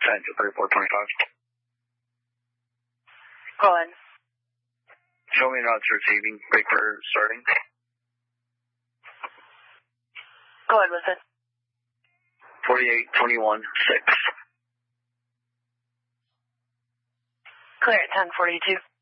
10 to 3425. Go ahead. Show me now it's receiving. Break for starting. Go ahead with it. 4821 6. Clear at 1042.